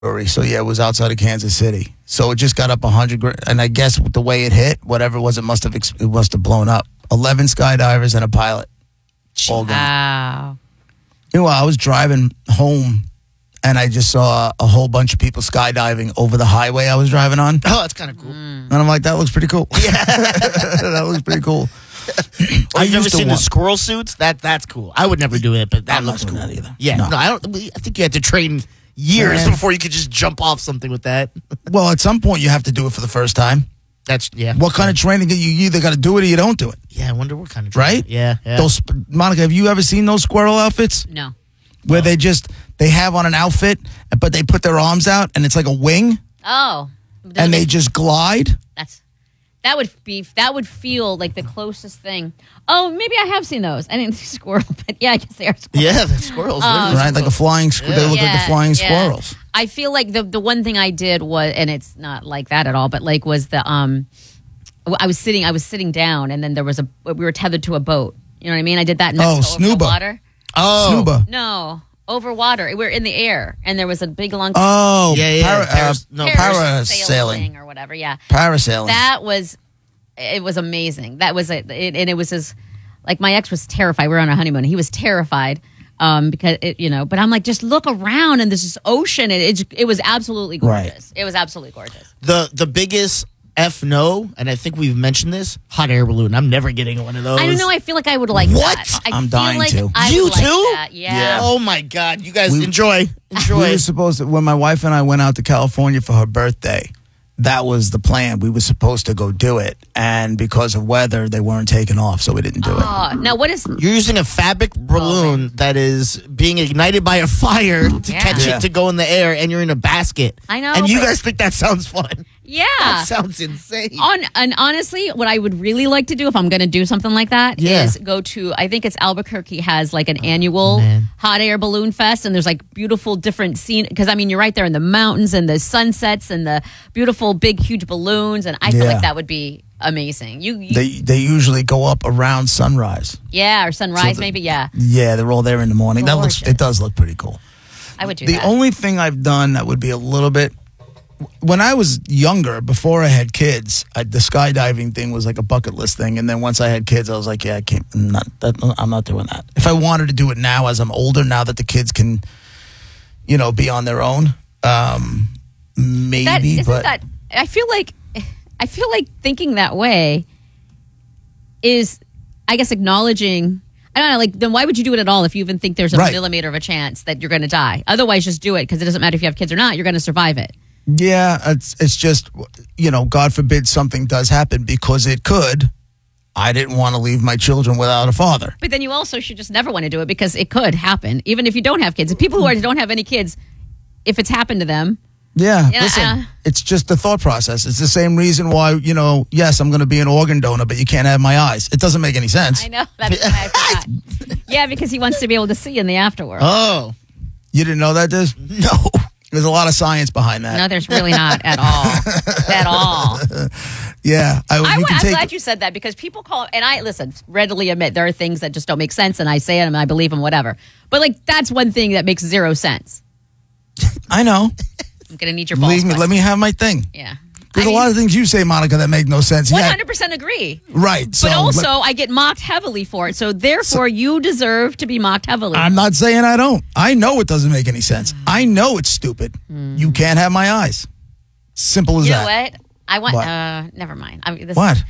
So yeah, it was outside of Kansas City. So it just got up 100, and I guess the way it hit, whatever it was, it must have blown up. 11 skydivers and a pilot, all gone. Wow. Meanwhile, I was driving home, and I just saw a whole bunch of people skydiving over the highway I was driving on. Oh, that's kind of cool. And I'm like, that looks pretty cool. Yeah. That looks pretty cool. Or you've ever seen the squirrel suits? That's cool. I would never do it, but that I'm looks not cool. doing that either. Yeah, No. I think you had to train years before you could just jump off something with that. Well, at some point, you have to do it for the first time. Yeah. What kind of training? You either got to do it or you don't do it. Yeah, I wonder what kind of training. Right? Yeah. Monica, have you ever seen those squirrel outfits? No. Where they have on an outfit, but they put their arms out, and it's like a wing, Oh. and they just glide. That would feel like the closest thing. Oh, maybe I have seen those. I didn't see squirrel, but yeah, I guess they are squirrels. Yeah, the squirrels. Right, like a flying. They look like the flying squirrels. I feel like the one thing I did was, and it's not like that at all, but like was the I was sitting down, and then we were tethered to a boat. You know what I mean? I did that next to Snuba. water. Oh, Snuba. No, over water. We were in the air, and there was a big long parasailing or whatever. Yeah, parasailing. It was amazing. That was it, and it was his. Like my ex was terrified. We were on a honeymoon. He was terrified because But I'm like, just look around, and this is ocean, and it was absolutely gorgeous. Right. It was absolutely gorgeous. The biggest no, and I think we've mentioned this, hot air balloon. I'm never getting one of those. I don't know. I feel like I would like What? that. I'm dying to. You would too? Like that. Yeah. Oh my God! You guys enjoy. We were supposed to, when my wife and I went out to California for her birthday, that was the plan. We were supposed to go do it, and because of weather, they weren't taking off, so we didn't do it. Now what is? You're using a fabric balloon that is being ignited by a fire to catch it to go in the air, and you're in a basket. I know, and you guys think that sounds fun? Yeah, that sounds insane. And honestly, what I would really like to do if I'm going to do something like that is go to. I think it's Albuquerque has like an annual hot air balloon fest, and there's like beautiful different scene. Because I mean, you're right there in the mountains and the sunsets and the beautiful big huge balloons, and I feel like that would be amazing. They usually go up around sunrise. Yeah, or sunrise maybe. Yeah. Yeah, they're all there in the morning. It does look pretty cool. I would do that. The only thing I've done that would be a little bit. When I was younger, before I had kids, the skydiving thing was like a bucket list thing. And then once I had kids, I was like, I'm not doing that. If I wanted to do it now as I'm older, now that the kids can, be on their own, maybe. I feel like thinking that way is, I guess, acknowledging. I don't know, like, then why would you do it at all if you even think there's a millimeter of a chance that you're going to die? Otherwise, just do it, because it doesn't matter if you have kids or not. You're going to survive it. Yeah, it's just, God forbid something does happen, because it could. I didn't want to leave my children without a father. But then you also should just never want to do it, because it could happen, even if you don't have kids. People who don't have any kids, if it's happened to them. Yeah, listen, it's just the thought process. It's the same reason why, yes, I'm going to be an organ donor, but you can't have my eyes. It doesn't make any sense. I know. That's why I forgot. Yeah, because he wants to be able to see in the afterworld. Oh. You didn't know that, Diz? No. There's a lot of science behind that. No, there's really not at all. At all. Yeah. I'm glad you said that, because people call, and I, readily admit there are things that just don't make sense, and I say it and I believe them, whatever. But, that's one thing that makes zero sense. I know. I'm going to need your balls. Believe me, let me have my thing. Yeah. There's a lot of things you say, Monica, that make no sense. 100% agree. Right. But also, I get mocked heavily for it. So, therefore, you deserve to be mocked heavily. I'm not saying I don't. I know it doesn't make any sense. I know it's stupid. You can't have my eyes. Simple as that. You know what? I want... never mind. What?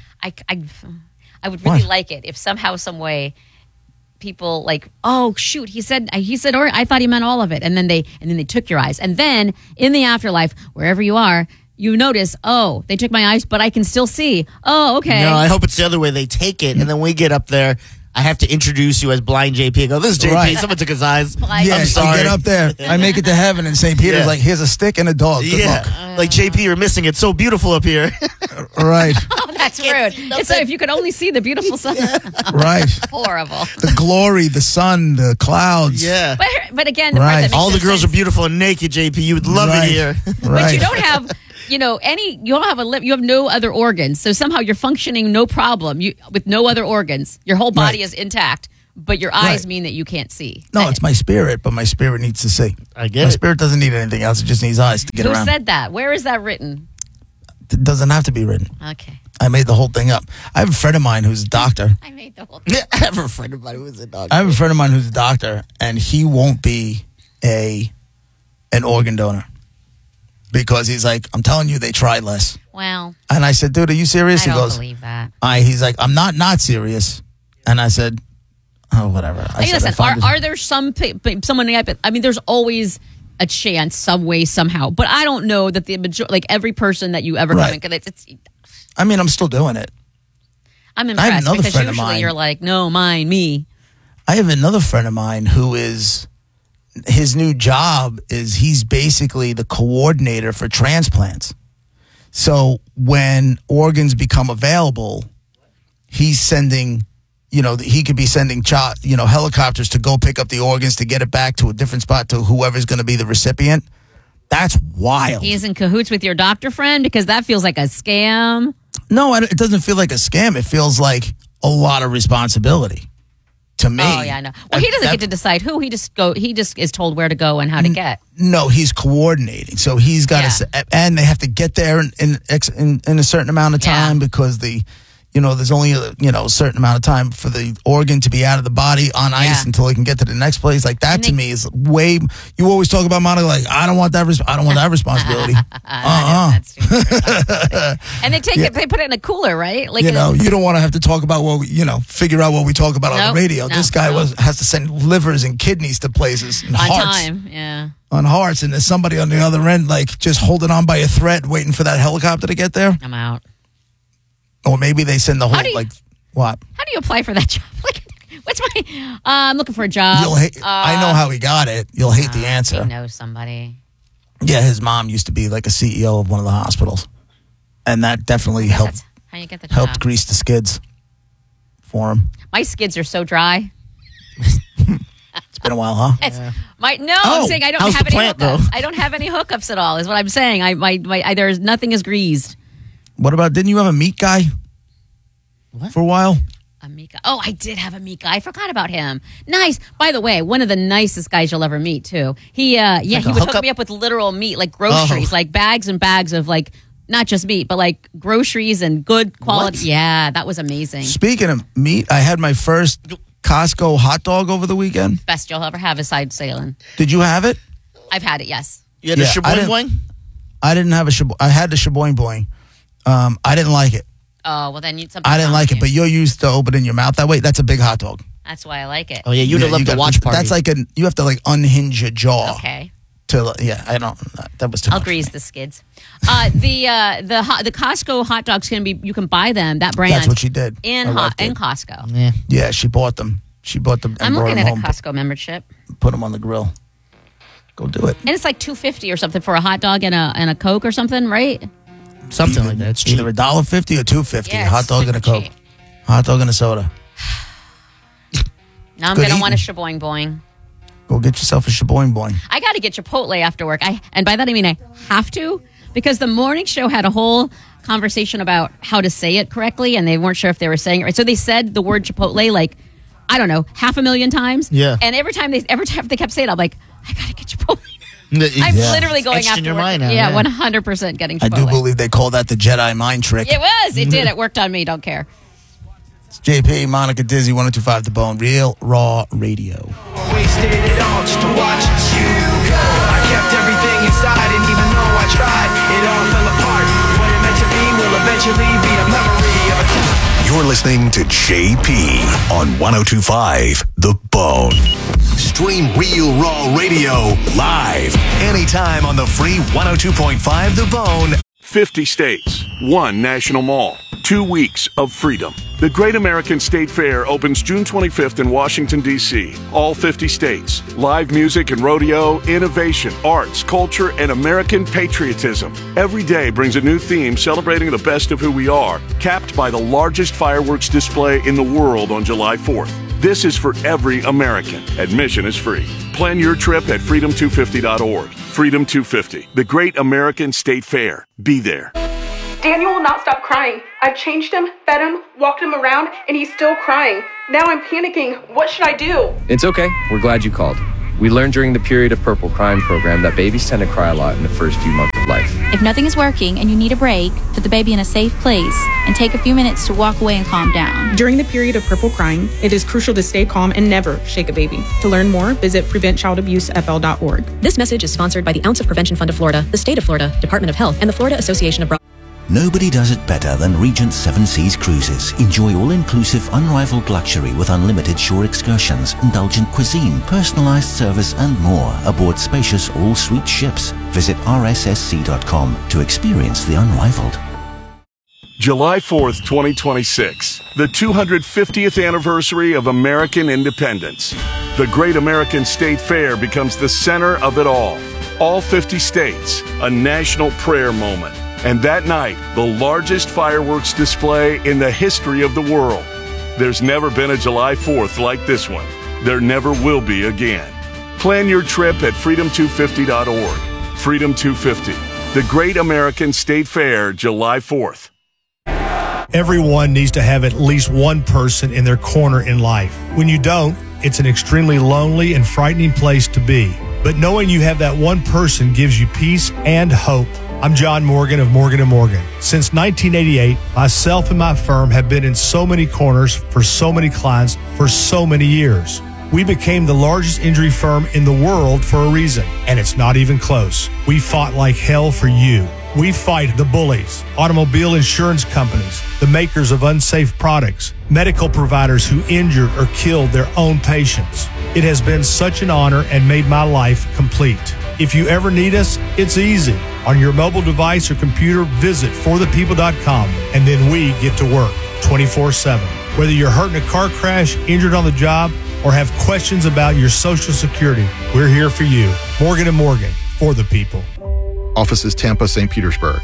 I would really like it if somehow, some way, people like, oh shoot, he said, or I thought he meant all of it, and then they took your eyes, and then in the afterlife, wherever you are, you notice, oh, they took my eyes, but I can still see. Oh, okay. No, I hope it's the other way. They take it, and then we get up there, I have to introduce you as blind JP. I go, this is JP. Right. Someone took his eyes. Yeah, I'm sorry. I get up there. I make it to heaven, and St. Peter's like, here's a stick and a dog. Good luck. Like, JP, you're missing. It's so beautiful up here. Right. Oh, that's rude. It's like if you could only see the beautiful sun. Right. Horrible. The glory, the sun, the clouds. Yeah. But again, the part that makes all the no girls sense. are beautiful and naked, JP. You would love it here. Right. But you don't have... you don't have a lip. You have no other organs, so somehow you're functioning no problem. With no other organs, your whole body is intact. but your eyes mean that you can't see. No, it's my spirit, but my spirit needs to see. I get My it. spirit doesn't need anything else. It just needs eyes to get Who around. said that? Where is that written? It doesn't have to be written. Okay. I made the whole thing up. I have a friend of mine who's a doctor. I made the whole I have a friend of mine who is a doctor. I have a friend of mine who's a doctor, and he won't be an organ donor because he's like, I'm telling you, they try less. Well, And I said, dude, are you serious? I He don't goes, believe that. He's like, I'm not serious. And I said, oh, whatever. I Hey, said, listen, are there someone? I mean, there's always a chance, some way, somehow. But I don't know that every person that you ever come in, it's. I mean, I'm still doing it. I'm have impressed another because friend of usually mine. you're like, no, mine, me. I have another friend of mine who is, his new job is he's basically the coordinator for transplants. So when organs become available, he's sending, he could be sending, helicopters to go pick up the organs to get it back to a different spot to whoever's going to be the recipient. That's wild. He is in cahoots with your doctor friend because that feels like a scam. No, it doesn't feel like a scam. It feels like a lot of responsibility to me. Oh yeah, I know. Well, he doesn't get to decide who. He just is told where to go and how to get. No, he's coordinating. So he's got to, and they have to get there in a certain amount of time because there's only a certain amount of time for the organ to be out of the body on ice until it can get to the next place. Like that to me is way. You always talk about Monica like I don't want that. I don't want that responsibility. That's too much. And they take it. They put it in a cooler, right? Like you don't want to have to talk about what figure out what we talk about on the radio. No, this guy has to send livers and kidneys to places and on hearts. time. Yeah. On hearts, and there's somebody on the other end like just holding on by a thread, waiting for that helicopter to get there. I'm out. Or maybe they send the whole what? How do you apply for that job? Like, what's my? I'm looking for a job. You'll hate. I know how he got it. You'll hate the answer. He knows somebody. Yeah, his mom used to be like a CEO of one of the hospitals, and that definitely helped. That's how you get the job. Helped grease the skids for him. My skids are so dry. It's been a while, huh? I'm saying I don't have any hookups. I don't have any hookups at all. Is what I'm saying. There's nothing is greased. What about? Didn't you have a meat guy? What? For a while? A meat guy. Oh, I did have a meat guy. I forgot about him. Nice. By the way, one of the nicest guys you'll ever meet too. He he would hook me up with literal meat, like groceries, like bags and bags of like not just meat, but like groceries and good quality. What? Yeah, that was amazing. Speaking of meat, I had my first Costco hot dog over the weekend. Best you'll ever have is side sailing. Did you have it? I've had it. Yes. You had a shaboing boing? I didn't have I had the shaboing boing. I didn't like it. Oh, well then I didn't like it, but you're used to open in your mouth that way. That's a big hot dog. That's why I like it. Oh yeah, you'd have loved the watch party. That's like you have to like unhinge your jaw. Okay. I don't. That was too. I'll much grease the skids. The Costco hot dogs you can buy them, that brand. That's what she did in Costco. Yeah. Yeah, she bought them. She bought them. And I'm looking at home, a Costco membership. Put them on the grill. Go do it. And it's like $2.50 or something for a hot dog and a Coke or something, right? Something like that. It's cheap. Either $1.50 or $2.50. Yeah, hot dog and a Coke. cheap. Hot dog and a soda. Now I'm going to want a shaboing boing. Go get yourself a shaboing boing. I got to get Chipotle after work. And by that I mean I have to, because the morning show had a whole conversation about how to say it correctly, and they weren't sure if they were saying it right. So they said the word Chipotle like, I don't know, 500,000 times. Yeah. And every time they kept saying it, I'm like, I got to get Chipotle. I'm literally going Etched in after your work. mind now, yeah, yeah. 100% getting Chipotle. I do believe they call that the Jedi mind trick. It was. It did. It worked on me. Don't care. It's JP, Monica Dizzy, 102.5 The Bone, Real Raw Radio. Wasted it all just to watch you go. I kept everything inside, and even though I tried, it all fell apart. What it meant to be will eventually be a memory of a time. You're listening to JP on 102.5 The Bone. Stream Real Raw Radio live anytime on the free 102.5 The Bone. 50 states, 1 national mall, 2 weeks of freedom. The Great American State Fair opens June 25th in Washington, D.C. All 50 states. Live music and rodeo, innovation, arts, culture, and American patriotism. Every day brings a new theme celebrating the best of who we are, capped by the largest fireworks display in the world on July 4th. This is for every American. Admission is free. Plan your trip at freedom250.org. Freedom 250, the Great American State Fair. Be there. Daniel will not stop crying. I've changed him, fed him, walked him around, and he's still crying. Now I'm panicking. What should I do? It's okay. We're glad you called. We learned during the Period of Purple Crying program that babies tend to cry a lot in the first few months of life. If nothing is working and you need a break, put the baby in a safe place and take a few minutes to walk away and calm down. During the period of purple crying, it is crucial to stay calm and never shake a baby. To learn more, visit preventchildabusefl.org. This message is sponsored by the Ounce of Prevention Fund of Florida, the State of Florida, Department of Health, and the Florida Association of Nobody does it better than Regent Seven Seas Cruises. Enjoy all-inclusive, unrivaled luxury with unlimited shore excursions, indulgent cuisine, personalized service, and more aboard spacious all-suite ships. Visit rssc.com to experience the unrivaled. July 4th, 2026, the 250th anniversary of American independence. The Great American State Fair becomes the center of it all. All 50 states, a national prayer moment. And that night, the largest fireworks display in the history of the world. There's never been a July 4th like this one. There never will be again. Plan your trip at freedom250.org. Freedom 250, the Great American State Fair, July 4th. Everyone needs to have at least one person in their corner in life. When you don't, it's an extremely lonely and frightening place to be. But knowing you have that one person gives you peace and hope. I'm John Morgan of Morgan & Morgan. Since 1988, myself and my firm have been in so many corners for so many clients for so many years. We became the largest injury firm in the world for a reason, and it's not even close. We fought like hell for you. We fight the bullies, automobile insurance companies, the makers of unsafe products, medical providers who injured or killed their own patients. It has been such an honor and made my life complete. If you ever need us, it's easy. On your mobile device or computer, visit forthepeople.com, and then we get to work 24/7. Whether you're hurt in a car crash, injured on the job, or have questions about your Social Security, we're here for you. Morgan & Morgan, for the people. Offices Tampa, St. Petersburg.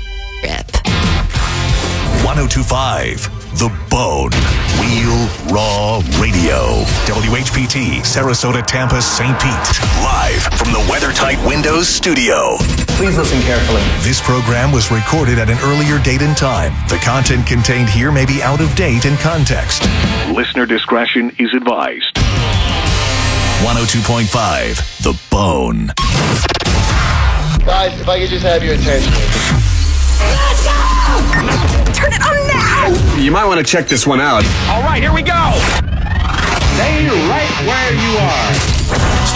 1025 The Bone. Real Raw Radio. WHPT, Sarasota, Tampa, St. Pete. Live from the WeatherTight Windows studio. Please listen carefully. This program was recorded at an earlier date and time. The content contained here may be out of date in context. Listener discretion is advised. 102.5 The Bone. Guys, if I could just have your attention. Let's go! Turn it on now! You might want to check this one out. All right, here we go! Stay right where you are.